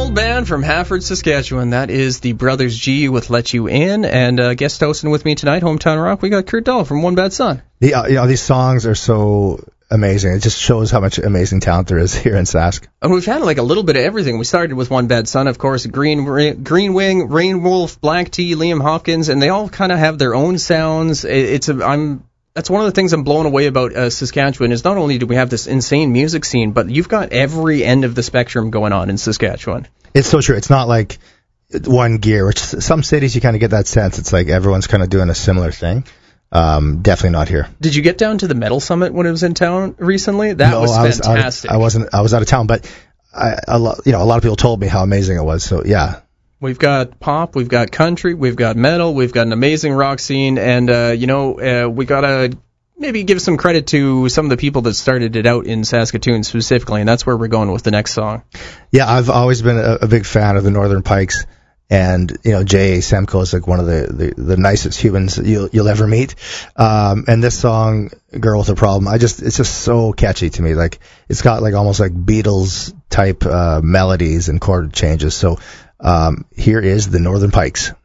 old band from Hafford, Saskatchewan. That is the Brothers G with Let You In. And guest hosting with me tonight, Hometown Rock, we got Kurt Dahl from One Bad Son. These songs are so amazing. It just shows how much amazing talent there is here in Sask. And we've had like a little bit of everything. We started with One Bad Son, of course, Green Wing, Rain Wolf, Black Tea, Liam Hopkins, and they all kind of have their own sounds. That's one of the things I'm blown away about Saskatchewan is not only do we have this insane music scene, but you've got every end of the spectrum going on in Saskatchewan. It's so true. It's not like one gear, which some cities you kind of get that sense. It's like everyone's kind of doing a similar thing. Definitely not here. Did you get down to the Metal Summit when it was in town recently? That was fantastic. I was out of town, but a lot of people told me how amazing it was. So yeah. We've got pop, we've got country, we've got metal, we've got an amazing rock scene, and we gotta maybe give some credit to some of the people that started it out in Saskatoon specifically, and that's where we're going with the next song. Yeah, I've always been a big fan of the Northern Pikes, and J.A. Semko is like one of the nicest humans you'll ever meet. And this song, "Girl with a Problem," it's just so catchy to me. Like it's got like almost like Beatles type melodies and chord changes. So here is the Northern Pikes.